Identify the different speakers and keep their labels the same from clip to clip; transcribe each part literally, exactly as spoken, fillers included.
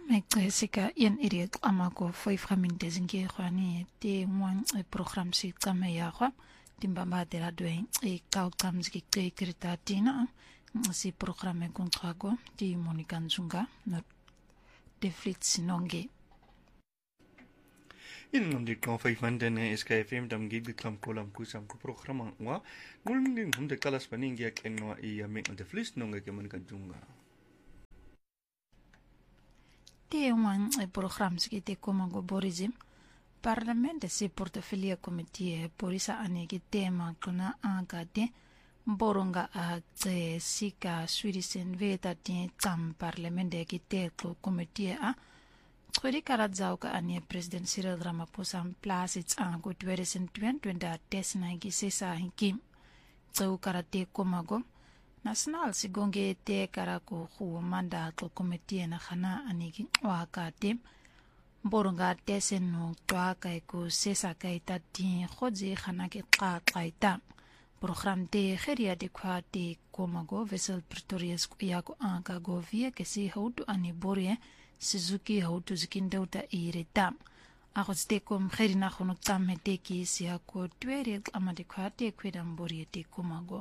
Speaker 1: mecesika yen iri amako foi framinte zingi khwani te mwan program si tsame ya khwa timbamba de la dwe e kau tsamziki te kritatina si programme kontrago ti Monica Nzunga no de flits nonge
Speaker 2: in om dit kan vijf maanden is K F M dan gig klam kolam kusam ko programma wa gulning hum de kalas paning yak enwa i amek de flits nonge ke Monica Nzunga
Speaker 1: te wan e program ski te komango borizim Parlament se portofeuille committee porisa anegi tema kuna angade boronga a tse sika swidisen veta tin tam parlament de kite ko committee a tsori karadzau ka anie president Cyril Ramaphosa en place it's ango twintig twintig desna gi sesa hinki tsau karate komago national sigonge te karako khu manda to committee na khana anegi wakate boronga tesen no twa kai ko sesa kai ta tin khoji khana ke qa qaita program de kheria de kwate komago vessel pretorius ya ko anka go via ke si hotu ani borie Suzuki hotu zikindauta ireta agoste kom kherina khono tamete ki sia ko twere amade kwate kwedam borie te komago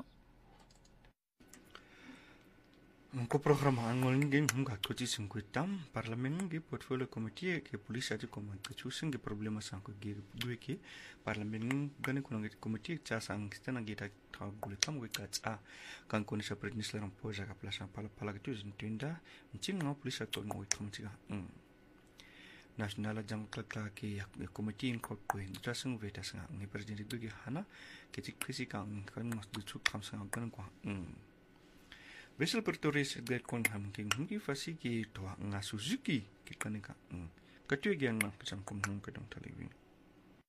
Speaker 2: ko programa angol ngin hum ka koti singkutam parlamen ge portfolio committee ke police ati command ke chusin ge problema sang ko ge due ke parlamen gane kuno ge committee cha sang stana ge ta ta gule tam ge ka cha kan ko ni sa president ram poja ka plasa pala pala ge tuzin tinda mchin no police ato no itum tiga national jam kla ke committee ko ko in trasung veta sang ni president ge hana ke tik krisi kan kan mas du chu kam sang kan ko Vessel Pretorius get kon ham king hungi fasi ki toa nga Suzuki ki kanika. Katue gyang mang kisang kum hung kadang taliwin.